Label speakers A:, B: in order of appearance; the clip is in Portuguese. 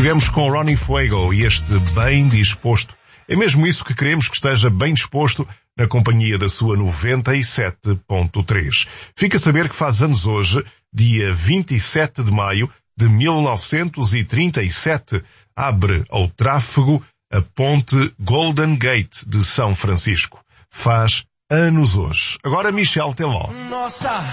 A: Estivemos com Ronnie Fuego e este Bem Disposto. É mesmo isso que queremos, que esteja bem disposto na companhia da sua 97.3. Fica a saber que faz anos hoje, dia 27 de maio de 1937. Abre ao tráfego a ponte Golden Gate de São Francisco. Faz anos hoje. Agora Michel Teló.
B: Nossa!